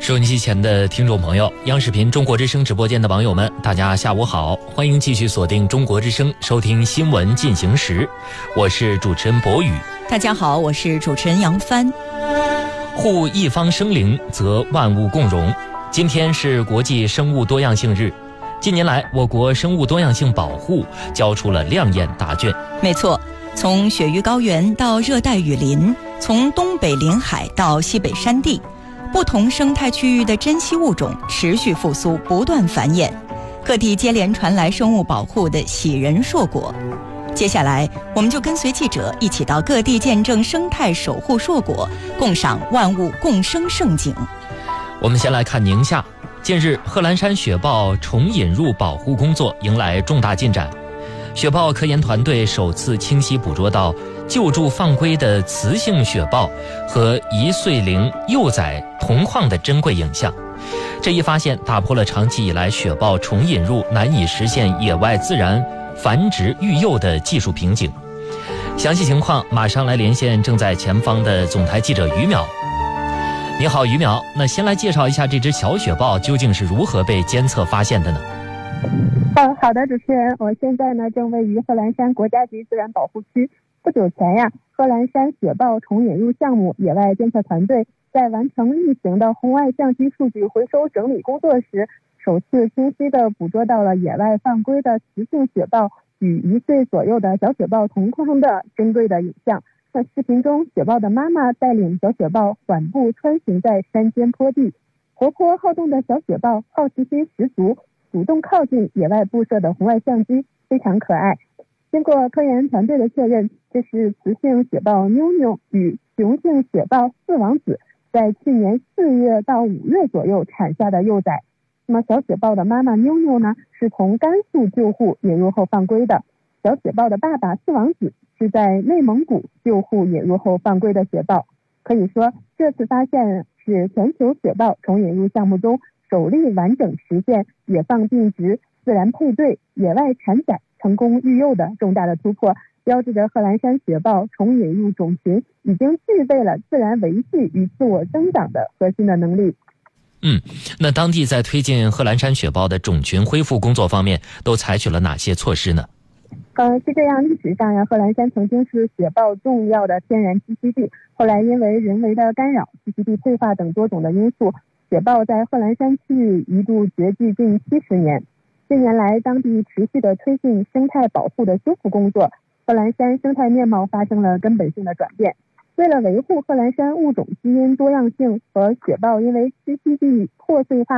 收音机前的听众朋友，央视频中国之声直播间的网友们，大家下午好，欢迎继续锁定中国之声，收听新闻进行时。我是主持人博宇。 大家好，我是主持人杨帆。 护一方生灵，则万物共荣。今天是国际生物多样性日。近年来，我国生物多样性保护交出了亮眼答卷。 没错，从雪域高原到热带雨林，从东北临海到西北山地，不同生态区域的珍稀物种持续复苏，不断繁衍，各地接连传来生物保护的喜人硕果。接下来，我们就跟随记者一起到各地见证生态守护硕果，共赏万物共生盛景。 我们先来看宁夏。近日，贺兰山雪豹重引入保护工作迎来重大进展。雪豹科研团队首次清晰捕捉到救助放归的雌性雪豹和1岁龄幼崽同框的珍贵影像。这一发现打破了长期以来雪豹重引入难以实现野外自然繁殖育幼的技术瓶颈。详细情况马上来连线正在前方的总台记者于淼。你好，于淼。那先来介绍一下这只小雪豹究竟是如何被监测发现的呢？ 好的，主持人，我现在呢正位于贺兰山国家级自然保护区。不久前贺兰山雪豹重引入项目野外监测团队在完成例行的红外相机数据回收整理工作时，首次清晰地捕捉到了野外犯规的雌性雪豹与1岁左右的小雪豹同框的珍贵的影像。在视频中，雪豹的妈妈带领小雪豹缓步穿行在山间坡地，活泼好动的小雪豹好奇心十足，主动靠近野外布设的红外相机，非常可爱。经过科研团队的确认，这是雌性雪豹妞妞与雄性雪豹四王子在去年4月到5月左右产下的幼崽。那么小雪豹的妈妈妞妞呢，是从甘肃救护引入后放归的。小雪豹的爸爸四王子是在内蒙古救护引入后放归的雪豹。可以说，这次发现是全球雪豹重引入项目中首例完整实现野放定植、自然配对、野外产崽成功育幼的重大的突破，标志着贺兰山雪豹重引入种群已经具备了自然维系与自我增长的核心的能力。 那当地在推进贺兰山雪豹的种群恢复工作方面都采取了哪些措施呢？ 是这样，历史上贺兰山曾经是雪豹重要的天然栖息地，后来因为人为的干扰、栖息地退化等多种的因素，雪豹在贺兰山区域一度绝迹近70年。近年来，当地持续的推进生态保护的修复工作，贺兰山生态面貌发生了根本性的转变。为了维护贺兰山物种基因多样性和雪豹因为栖息地破碎化